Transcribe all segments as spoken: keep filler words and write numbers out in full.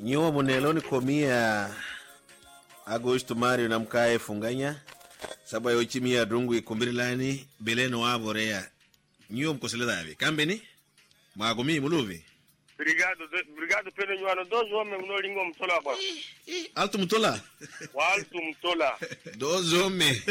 Nyo moneloni komia Agosto Mario na mkae funganya saba yo chimia drungu ikumbirlani beleno aborea nyo mkoseleza abi kambeni magomi muluvi brigado brigado pele nywana dozo ome mnolingo mtola ba alto mtola walto mtola dozo ome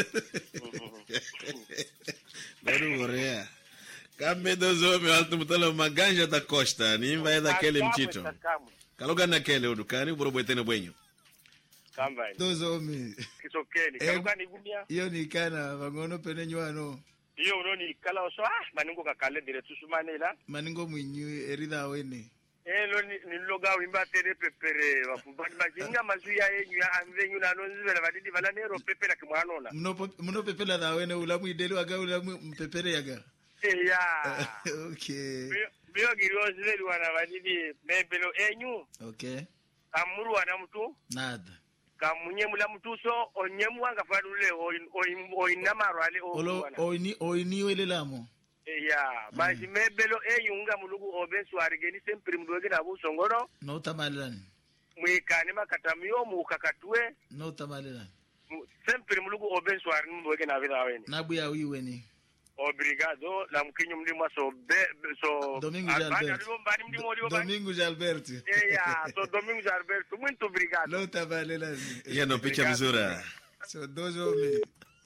bado borea kambe dozo ome alto mtola maganja da costa nimba eda kele mchito kaloga na kele udukani borobwetene bwenyo kamba dozo ome kisokeli kaloga ni gumia iyo ni kana bangono pene nywano iyo unoni kala oso ah maningo kakale dire tusumanela maningo mwinyu erida wene elo ni niloga wimba tere pepere wafubani majinga mazuya yenyu ya anvenyu na nonzivela badidi bala nero pepera kimwanona muno muno pepela da wene ulamu ideli waga ulamu mpepere yaga eya okay bio girozeli wana badidi mebelo enyu okay amuru wana mtu nada kamunye mula mtuso onyemu wanga fadule oinamaro ale olo oini oini welelamo ya baji mebelo eyunga mulugu obensu arigeni sempre mdoge na busongoro no tamalani mwikane makatamiyo mukakatwe no tamalani sempre mulugu obensu arigeni mdoge na vida weni nabu ya wiweni obrigado la mkinyo mlima so be so Domingo Alberto Domingo Alberto ya so Domingo Alberto muito obrigado no tamalani ya no picha mzura so dozo me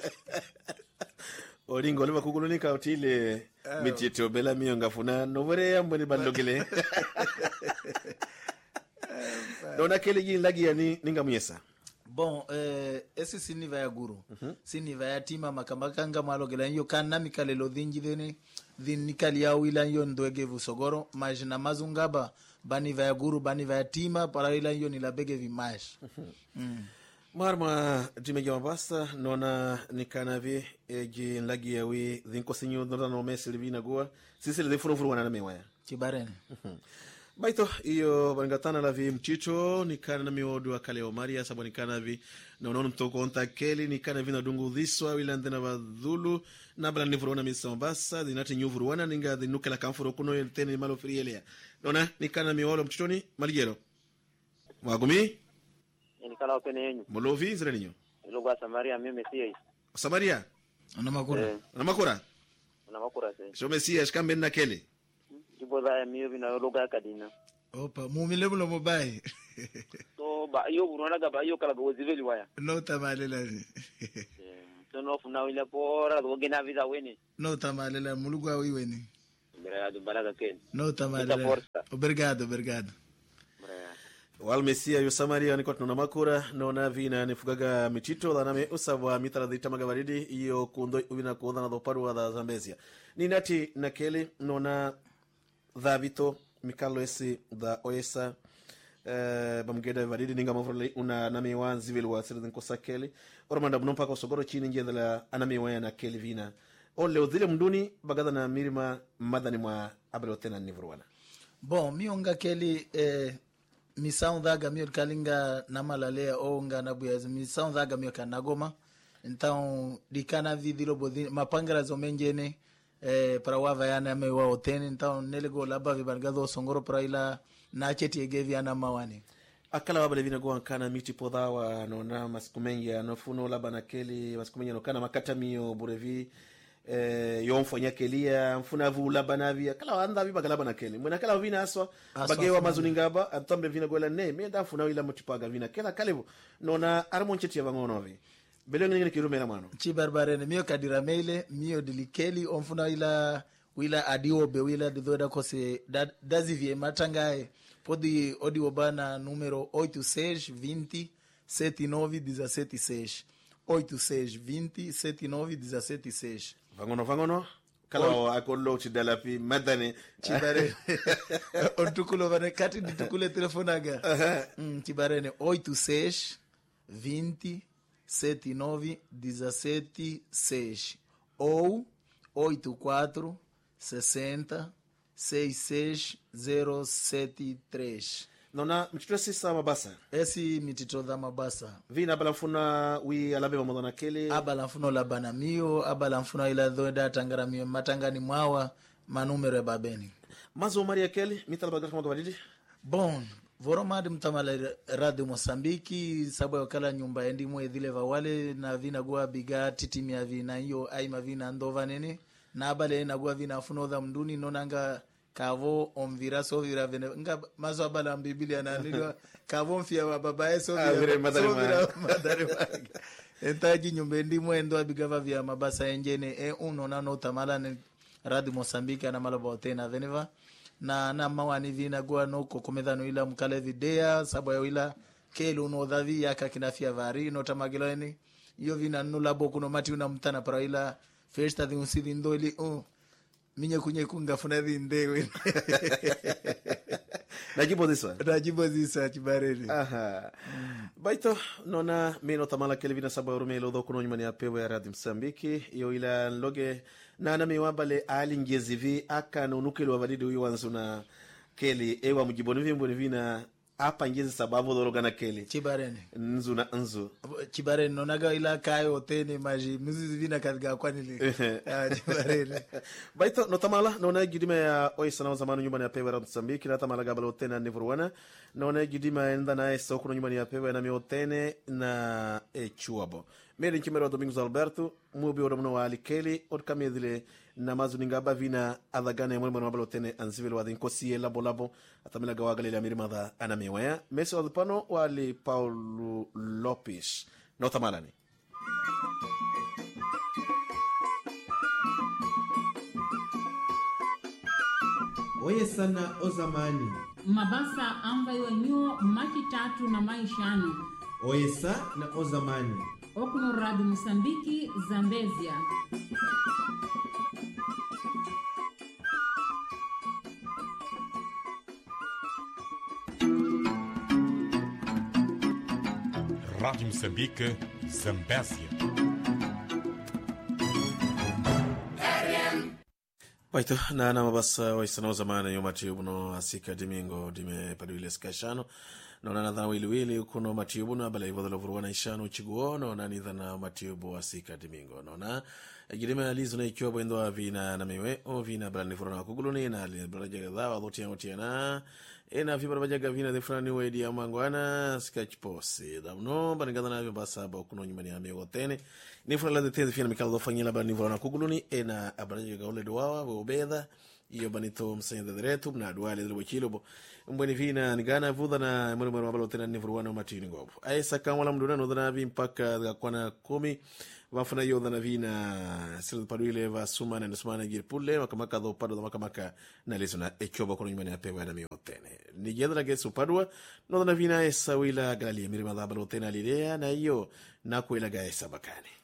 Oringo lema kugulunika utile oh. Michito bela miyo ngafuna novore ya mbweni bandogile Dona kele jini lagi ya ni, ninga muyesa Bon, eh, ese siniva ya guru uh-huh. Siniva ya tima makamakanga malogela nyo kana mikale lo dhinji dhene Dhinikali ya wila nyo ndwege vusogoro Majina mazungaba Baniva ya guru, baniva ya tima Para ila nyo nilabege vimash uh-huh. mm. Marma jimeja mabasa nona nikanavi eji lagi ya wi dhinko sinyo nota no mesili vina gua sisi le furu furu wana mewaya Kibarene Baito iyo bangatana la vi mchicho nikana na miwodu wa kale omaria sabu nikana vi na unono mtoko onta keli nikana vi na dungu dhiswa wila ndena wa dhulu nabla nifuru wana misa mabasa dinati nyufuru wana ninga dhinukela kamfuru kuno yelteni malo frielea nona nikana miwodu mchichoni maligero Wagumi Nikala opene yenyu. Molovi zile ninyo. Lugha Samaria mimi siya. Samaria. Ana makura. Eh. Ana makura. Ana makura sasa. Shome siya shikambe na kele. Jibo za mimi bina lugha kadina. Opa mumile mulo mobai. So ba yo urona ga ba yo kala go ziveli waya. No tamalela ni. Eh. So no funa wile pora go gena visa weni. No tamalela mulugwa wiweni. Obrigado balaga ken. No tamalela. Obrigado, obrigado. Walmesia yu Samaria niko tuna makura nona vina nifugaga michito dhaname usabwa mitara dhita magabaridi iyo kundo uvina kuodha na dhoparu wa dha Zambezia ninati nakeli nona dhavito mikalo esi dha oesa uh, bamgeda varidi ninga mafurali una namiwa zivili wa siri dhinkosa keli ormanda mnompa kwa sogoro chini njendhala anamiwa ya nakeli vina ole udhile mduni bagadha na mirima madhani mwa abelotena nivuruwana. Bon mionga keli eh misao dhaga mio kalinga namalalea onga nabuyazi misao dhaga mio kanagoma então dikana vidilo bodhi mapangara zomenjene eh para wava yana mewa otene então nelego laba vibargado songoro para ila na cheti egevi ana mawani akala wabale vina goa kana miti podhawa nona masikumengi anofuno laba na keli masikumengi anokana makata mio burevi eh yonfo nyakelia mfuna vula banavi kala wanda biba kala bana kele mwena kala vina aswa bagewa mazuningaba atambe vina gola ne menda funa ila mutipaga vina kala kalevo nona armoncheti ya bangono vi belo ngene kirumela mano chi barbarene mio kadira mele mio dilikeli onfuna ila wila adio be wila doda kose dazivie matangae podi odi obana numero oito seis vinte setenta e nove dezessete seis oito seis vinte setenta e nove dezessete seis Vangono vangono kala o akolo chidalapi madane chibare ontukulo vane kati ditukule telefonaga mm chibarene oito seis vinte setenta e nove dezessete seis ou oito quatro sessenta sessenta e seis zero sete três. Nona mchitwa sisa mabasa esi mitito dha mabasa vina balamfuna wi alabe mamodona kele abalamfuna labana mio abalamfuna ila dhoda tangara mio matangani mwawa manumero babeni mazo maria kele mitala bagra kama badidi bon voromadi mtamala radio Mosambiki sababu wakala nyumba endi mwe dhile vawale na vina gua biga titimia vina hiyo aima vina ndova nini na abale na gua vina afunodha mduni nonanga kavo omvira so vira vene nga mazo abala mbibili ananilwa kavo mfia wa babae so vira so vira madari wagi entaji nyumba endi mwe ndo abigava vya mabasa enjene e uno na no tamala ni radio Mosambiki ana malabo tena veneva na na mawani vina gua no kokomedhano ila mkale videa sababu ya ila kelo no dhavi yaka kinafia vari no tamagiloni iyo vina nula boku no mati una mtana para ila festa de unsidi ndoli oh minye kunye kunga funa vindewe najibo disa najibo disa chibareli aha mm. Baito nona meno tamala kele vina sababu rumelo do kuno nyuma ni apewe ya radio Msambiki iyo ila loge na na miwabale ali ngezivi aka no nukelo wavadidi uyo wanzuna keli ewa mjiboni vimbo ni vina apa ngezi sababu dorogana keli chibareni nzu na nzu chibareni nonaga ila kayo tene maji mzizi vina katika kwani li ah chibareni baito no tamala nona gidima ya oisa na zamanu nyuma ni apewe ya Msambiki na tamala gabalo tena nivuruana nona gidima enda na esa okuno nyuma ni apewe na miotene na echuabo meri nchimero Domingos Alberto mubi ora mno wa alikeli orkamedile na mazuningaba vina adagana mwema na mabalo tene anzivelo wa dinkosi labo labo atamela gawagale la mirima da anamewaya mesi wa pano wali Paulo Lopes no tamalani oye sana o zamani mabasa ambayo nyuo maki tatu na maishano oye sa na o zamani okuno radio Msambiki Zambezia Radio Moçambique, Zambésia. Waito na na mabasa waisana zamana yomati ubuno asika dimingo dime paduile skashano na na na wili wili kuno matiubu na bala ivodolo vuruwana ishano chiguo na na nidha na matiubu asika dimingo na na gidime alizo na ikiwa bwendo vina na mewe o vina bala nifurana kuguluni na bala jaga dawa dhotia ngotia na ena vibara bajaga vina defrani wedi ya mangwana sketch posi damno banigada na basa ba kuno nyuma ni amigo tene ni fura la de tete fina mikalo fanyela ba ni vona kuguluni ena abaraje ga ole dowa bo obeda iyo banito msende direto na duale dilo chilobo mbweni vina nigana vuda na mwana mwana mabalo tena ni vurwana matini ngobo aisa kamwala mduna no dana vi mpaka ga kwana kumi wafuna yo dana vina silo paduile va suma na sumana girpulle makamaka do pado makamaka na leso na echoba kono nyuma ni apewa na miotene ni jedra gesu padua no dana vina esa wila gali mirima da balo tena lidea na iyo na kuila ga esa bakani